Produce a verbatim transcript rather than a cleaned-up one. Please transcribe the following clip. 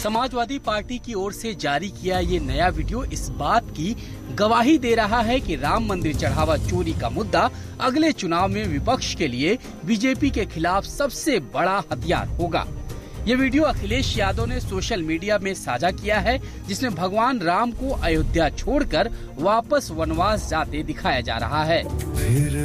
Samajwadi party की ओर से जारी किया ये नया वीडियो इस बात की गवाही दे रहा है कि राम मंदिर चढ़ावा चोरी का मुद्दा अगले चुनाव में विपक्ष के लिए बीजेपी के खिलाफ सबसे बड़ा हथियार होगा। ये वीडियो अखिलेश यादव ने सोशल मीडिया में साझा किया है, जिसमें भगवान राम को अयोध्या छोड़कर वापस वनवास जाते दिखाया जा रहा है।